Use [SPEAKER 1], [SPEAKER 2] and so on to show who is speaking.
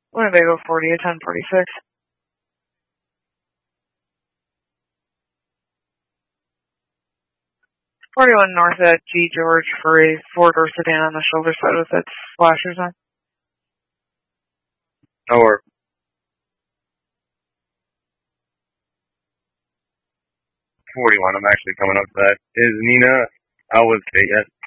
[SPEAKER 1] Winnebago 40, 1046. '41 north at G. George for a four-door sedan on the shoulder side with its flashers on.
[SPEAKER 2] Or 41, I'm actually coming up to that. Is Nina out with Kate yet?